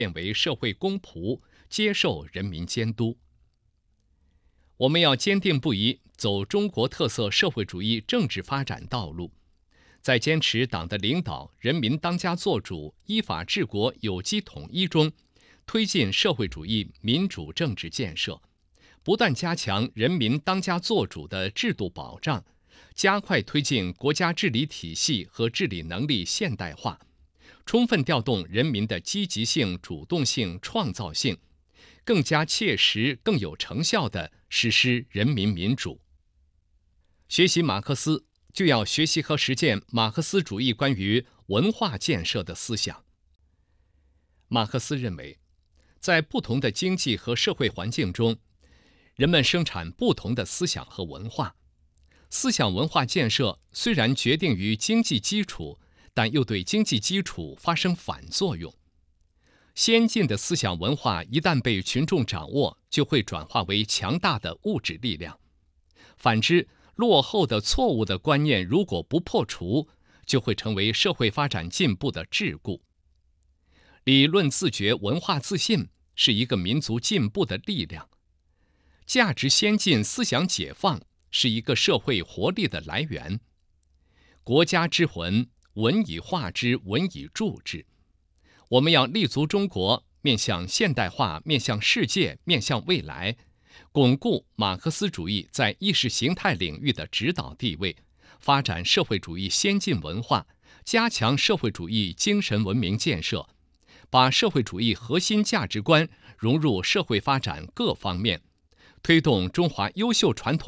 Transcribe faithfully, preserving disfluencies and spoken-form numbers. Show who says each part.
Speaker 1: 变为社会公仆，接受人民监督。我们要坚定不移走中国特色社会主义政治发展道路，在坚持党的领导、人民当家作主、依法治国、有机统一中，推进社会主义民主政治建设，不断加强人民当家作主的制度保障，加快推进国家治理体系和治理能力现代化，充分调动人民的积极性、主动性、创造性，更加切实、更有成效地实施人民民主。学习马克思，就要学习和实践马克思主义关于文化建设的思想。马克思认为，在不同的经济和社会环境中，人们生产不同的思想和文化。思想文化建设虽然决定于经济基础，但又对经济基础发生反作用。先进的思想文化一旦被群众掌握，就会转化为强大的物质力量。反之，落后的错误的观念如果不破除，就会成为社会发展进步的桎梏。理论自觉、文化自信是一个民族进步的力量。价值先进、思想解放是一个社会活力的来源。国家之魂，文以化之，文以铸之。我们要立足中国，面向现代化，面向世界，面向未来，巩固马克思主义在意识形态领域的指导地位，发展社会主义先进文化，加强社会主义精神文明建设，把社会主义核心价值观融入社会发展各方面，推动中华优秀传统